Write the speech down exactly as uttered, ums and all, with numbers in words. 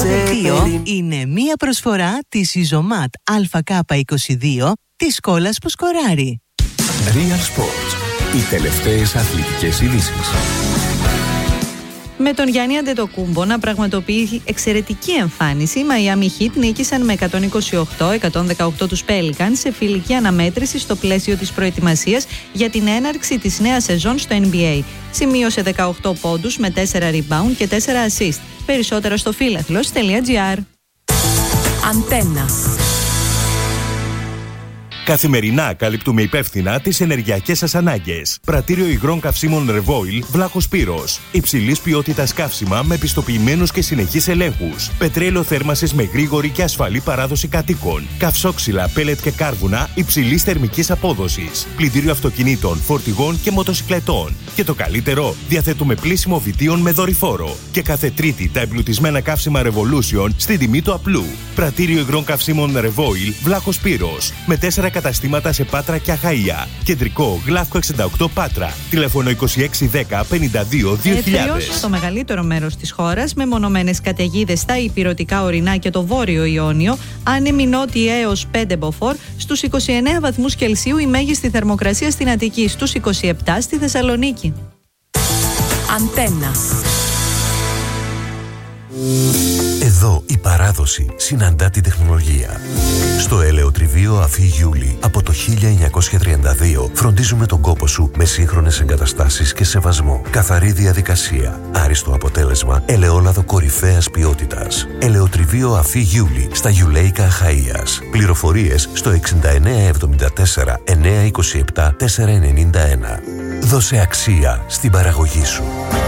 δελτίο είναι μία προσφορά της Ιζωμάτ Α Κ είκοσι δύο της κόλλας που σκοράρει. Real Sports. Οι τελευταίες αθλητικές ειδήσεις. Με τον Γιάννη Αντετοκούμπο να πραγματοποιεί εξαιρετική εμφάνιση, οι Miami Heat νίκησαν με εκατόν είκοσι οκτώ εκατόν δεκαοκτώ τους Pelicans σε φιλική αναμέτρηση στο πλαίσιο της προετοιμασίας για την έναρξη της νέας σεζόν στο N B A. Σημείωσε δεκαοκτώ πόντους με τέσσερα rebound και τέσσερα assist. Περισσότερα στο φίλαθλος τελεία τζι άρ. Αντένα. Καθημερινά καλύπτουμε υπεύθυνα τις ενεργειακές σας ανάγκες. Πρατήριο υγρών καυσίμων Revoil, Βλάχος Πύρος. Υψηλής ποιότητας καύσιμα με πιστοποιημένους και συνεχείς ελέγχους. Πετρέλαιο θέρμανσης με γρήγορη και ασφαλή παράδοση κατοίκων. Καυσόξυλα, πέλετ και κάρβουνα υψηλής θερμικής απόδοσης. Πλυντήριο αυτοκινήτων, φορτηγών και μοτοσικλετών. Και το καλύτερο, διαθέτουμε πλύσιμο βιτίων με δορυφόρο. Και κάθε Τρίτη τα εμπλουτισμένα καύσιμα Revolution στην τιμή του απλού. Πρατήριο υγρών καυσίμων Revoil, Βλάχος Πύρος. Με τέσσερα καταστήματα σε Πάτρα και Αχαΐα. Κεντρικό Γλαύκο εξήντα οκτώ Πάτρα. Τηλέφωνο είκοσι έξι δέκα πενήντα δύο δύο χιλιάδες. Στο μεγαλύτερο μέρος της χώρας, με μονομένες καταιγίδες στα ηπειρωτικά ορεινά και το βόρειο Ιόνιο, άνεμοι νότιοι έως πέντε μποφόρ, στους είκοσι εννέα βαθμούς Κελσίου η μέγιστη θερμοκρασία στην Αττική, στους είκοσι επτά στη Θεσσαλονίκη. Αντένα. Εδώ η παράδοση συναντά την τεχνολογία. Στο ελαιοτριβείο Αφή Γιούλη από το χίλια εννιακόσια τριάντα δύο φροντίζουμε τον κόπο σου με σύγχρονες εγκαταστάσεις και σεβασμό. Καθαρή διαδικασία, άριστο αποτέλεσμα, ελαιόλαδο κορυφαίας ποιότητας. Ελαιοτριβείο Αφή Γιούλη στα Γιουλέικα Αχαΐας. Πληροφορίες στο εξήντα εννέα εβδομήντα τέσσερα εννιακόσια είκοσι επτά τετρακόσια ενενήντα ένα. Δώσε αξία στην παραγωγή σου.